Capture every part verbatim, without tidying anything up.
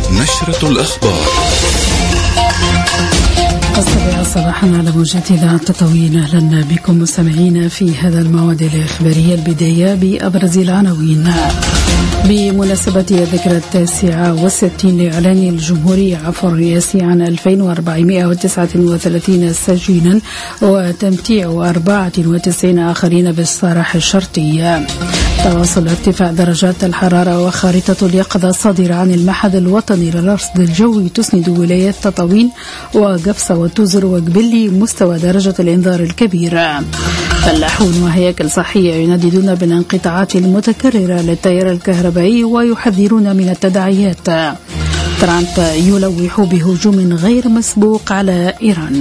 نشرة الأخبار السابعة صباحا على موجات إذاعة تطاوين. أهلا بكم مستمعين في هذا الموعد الإخباري. البداية بأبرز العناوين. بمناسبة الذكرى التاسعة والستين لإعلان الجمهورية عفو الرئاسي عن ألفين وأربعمائة وتسعة وثلاثين سجينا وتمتيع أربعة وتسعين آخرين بالسراح الشرطي. تواصل ارتفاع درجات الحرارة وخارطة اليقظة صادرة عن المعهد الوطني للرصد الجوي تسند ولايات تطاوين وقفصة وتوزر وقبلي مستوى درجة الإنذار الكبير. فلاحون وهياكل صحية ينددون بالانقطاعات المتكررة للتيار الكهربائي ويحذرون من التداعيات. ترامب يلوح بهجوم غير مسبوق على إيران.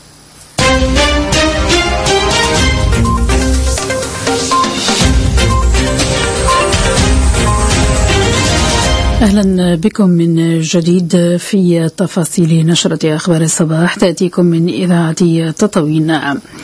أهلا بكم من جديد في تفاصيل نشرة أخبار الصباح تأتيكم من إذاعة تطاوين.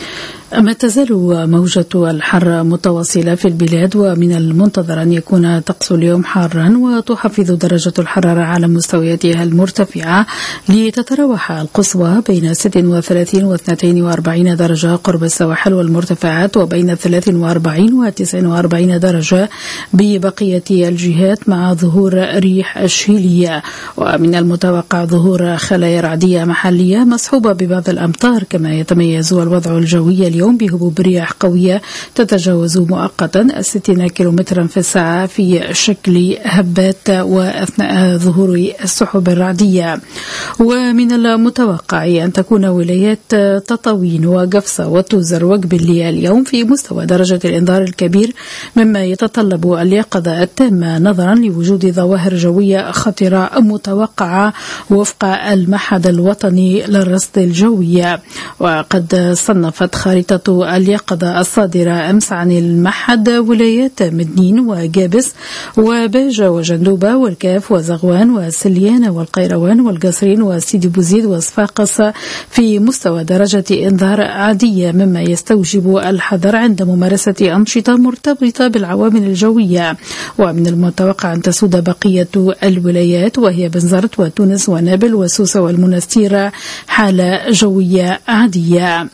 ما تزال موجة الحر متواصلة في البلاد، ومن المنتظر أن يكون طقس اليوم حارا وتحافظ درجة الحرارة على مستوياتها المرتفعة لتتراوح القصوى بين ستة وثلاثين واثنين وأربعين درجة قرب السواحل والمرتفعات، وبين ثلاثة وأربعين وتسعة وأربعين درجة ببقية الجهات مع ظهور ريح الشيلية. ومن المتوقع ظهور خلايا رعدية محلية مصحوبة ببعض الأمطار، كما يتميز الوضع الجوي اليوم بهبوب رياح قوية تتجاوز مؤقتا الستين كيلومترا في الساعة في شكل هبات وأثناء ظهور السحب الرعدية. ومن المتوقع أن تكون ولايات تطاوين وقفصة وتوزر وقبلي اليوم في مستوى درجة الإنذار الكبير، مما يتطلب اليقظة التامة نظرا لوجود ظواهر جوية خطرة متوقعة وفق المعهد الوطني للرصد الجوي. وقد صنفت خارطة اليقظة الصادرة أمس عن المعهد ولايات مدنين وقابس وباجة وجندوبة والكاف وزغوان وسليان والقيروان والقصرين وسيدي بوزيد وصفاقس في مستوى درجة إنذار عادية، مما يستوجب الحذر عند ممارسة أنشطة مرتبطة بالعوامل الجوية. ومن المتوقع أن تسود بقية الولايات وهي بنزرت وتونس ونابل وسوسة والمنستير حالة جوية عادية.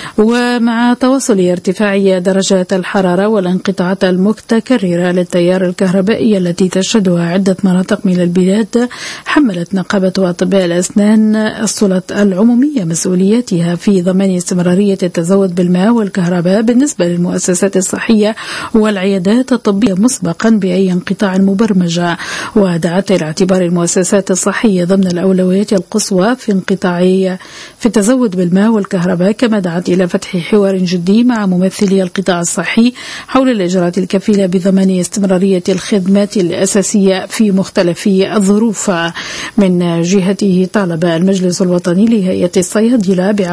ومع تواصل ارتفاع درجات الحرارة والانقطاعات المتكررة للتيار الكهربائي التي تشهدها عدة مناطق من البلاد، حملت نقابة أطباء الأسنان السلطات العمومية مسؤولياتها في ضمان استمرارية التزود بالماء والكهرباء بالنسبة للمؤسسات الصحية والعيادات الطبية مسبقا بأي انقطاع مبرمج، ودعت إلى اعتبار المؤسسات الصحية ضمن الأولويات القصوى في انقطاع في التزود بالماء والكهرباء. كما دعت إلى فتح حوار جدي مع ممثلي القطاع الصحي حول الإجراءات الكفيلة بضمان استمرارية الخدمات الأساسية في مختلف الظروف. من جهته طالب المجلس الوطني لهيئة الصيادلة